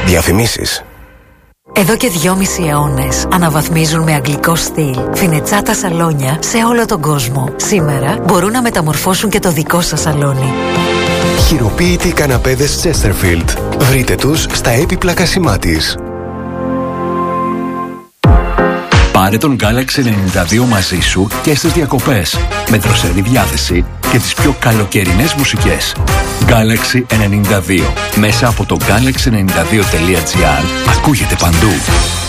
Διαφημίσεις. Εδώ και 2,5 αιώνες αναβαθμίζουν με αγγλικό στυλ φινετσάτα σαλόνια σε όλο τον κόσμο. Σήμερα μπορούν να μεταμορφώσουν και το δικό σας σαλόνι. Χειροποίητοι καναπέδες Chesterfield. Βρείτε τους στα έπιπλα Κασιμάτης. Πάρε τον Galaxy 92 μαζί σου και στις διακοπές, με δροσερή διάθεση και τις πιο καλοκαιρινές μουσικές. Galaxy 92. Μέσα από το galaxy92.gr ακούγεται παντού.